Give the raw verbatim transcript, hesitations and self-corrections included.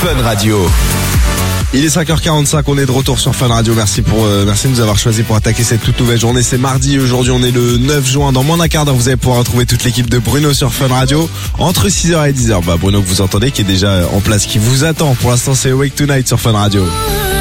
Fun Radio. Il est cinq heures quarante-cinq, on est de retour sur Fun Radio. Merci pour euh, merci de nous avoir choisi pour attaquer cette toute nouvelle journée. C'est mardi, aujourd'hui on est le neuf juin. Dans moins d'un quart d'heure, vous allez pouvoir retrouver toute l'équipe de Bruno sur Fun Radio entre six heures et dix heures. Bah Bruno que vous entendez qui est déjà en place, qui vous attend. Pour l'instant c'est Awake Tonight sur Fun Radio.